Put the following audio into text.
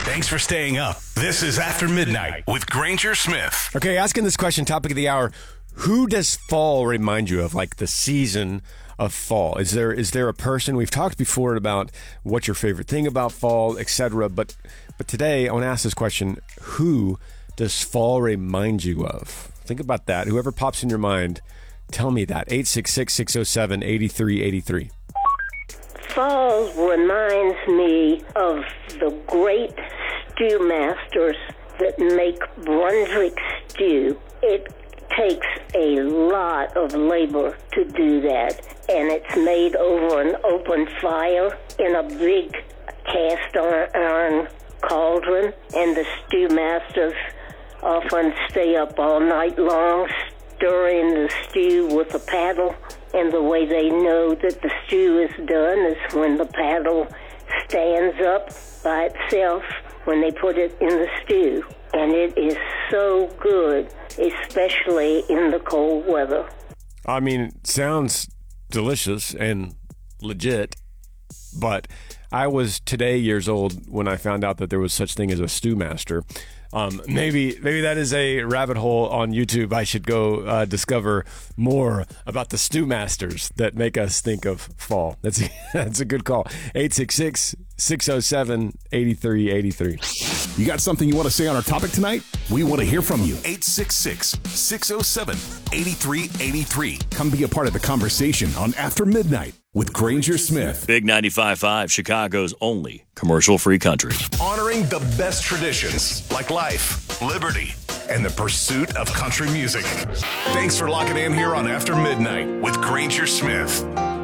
Thanks for staying up. This is After Midnight with Granger Smith. Okay, asking this question, topic of the hour. Who does fall remind you of, like the season of fall? Is there a person? We've talked before about what's your favorite thing about fall, etc. But today I want to ask this question. Who does fall remind you of? Think about that. Whoever pops in your mind, tell me that. 866-607-8383. Fall reminds me of the great stew masters that make Brunswick stew. It takes a lot of labor to do that, and it's made over an open fire in a big cast iron cauldron, and the stew masters often stay up all night long stirring the stew with a paddle, and the way they know that the stew is done is when the paddle stands up by itself when they put it in the stew. And it is so good, especially in the cold weather. I mean, sounds delicious and legit, but I was today years old when I found out that there was such thing as a stew master. Maybe that is a rabbit hole on YouTube. I should go discover more about the stew masters that make us think of fall. That's a good call. 866-607-8383. You got something you want to say on our topic tonight? We want to hear from you. 866-607-8383. Come be a part of the conversation on After Midnight with Granger Smith. Big 95.5, Chicago's only commercial-free country. Honoring the best traditions like life, liberty, and the pursuit of country music. Thanks for locking in here on After Midnight with Granger Smith.